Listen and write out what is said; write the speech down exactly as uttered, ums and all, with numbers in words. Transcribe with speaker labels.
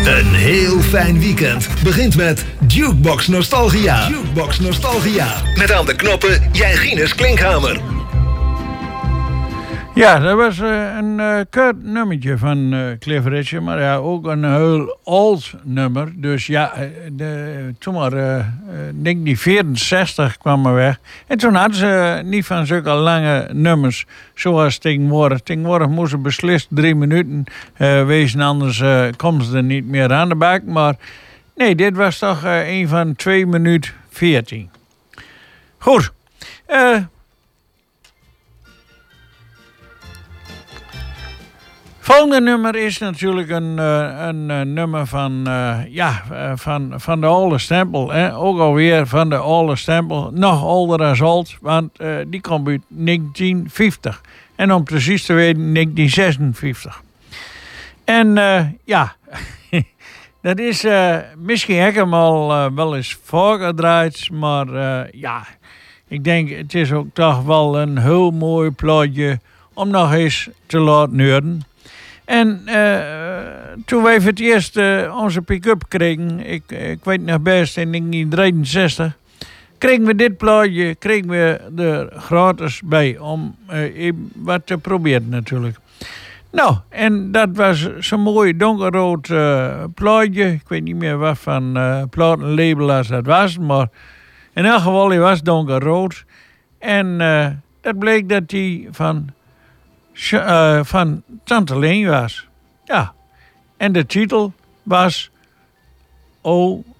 Speaker 1: Een heel fijn weekend begint met Jukebox Nostalgia. Jukebox Nostalgia. Met aan de knoppen Jijgines Klinkhamer.
Speaker 2: Ja, dat was uh, een uh, kort nummertje van uh, Cliff Richard, maar ja, ook een heel oud nummer. Dus ja, de, toen maar uh, negentien vierenzestig kwam er weg. En toen hadden ze uh, niet van zulke lange nummers zoals tegenwoordig. Tegenwoordig moesten beslist drie minuten uh, wezen, anders uh, komen ze er niet meer aan de bak. Maar nee, dit was toch uh, een van twee minuten veertien. Goed. Uh, Volgende nummer is natuurlijk een, uh, een uh, nummer van, uh, ja, uh, van, van de oude stempel. Hè? Ook alweer van de oude stempel. Nog ouder dan oud, want uh, die komt uit negentien vijftig. En om precies te weten negentien zesenvijftig. En uh, ja, dat is uh, misschien heb ik hem al uh, wel eens voorgedraaid. Maar uh, ja, ik denk het is ook toch wel een heel mooi plaatje om nog eens te laten horen. En uh, toen wij voor het eerst uh, onze pick-up kregen, ik, ik weet nog best, in negentien drieënzestig, kregen we dit plaatje, kregen we er gratis bij, om uh, even wat te proberen natuurlijk. Nou, en dat was zo'n mooi donkerrood uh, plaatje, ik weet niet meer wat van uh, platenlabel als dat was, maar in elk geval, hij was donkerrood. En uh, dat bleek dat hij van... Uh, van Tante Leen was. Ja. En de titel was O